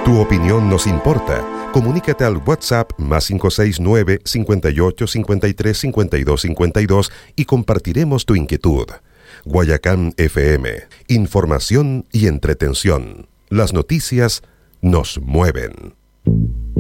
Tu opinión nos importa. Comunícate al WhatsApp +569 58 53 52 52 y compartiremos tu inquietud. Guayacán FM. Información y entretención. Las noticias nos mueven.